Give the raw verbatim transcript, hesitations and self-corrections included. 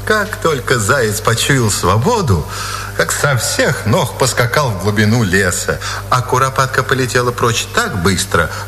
Как только заяц почуял свободу, как со всех ног поскакал в глубину леса, а куропатка полетела прочь так быстро,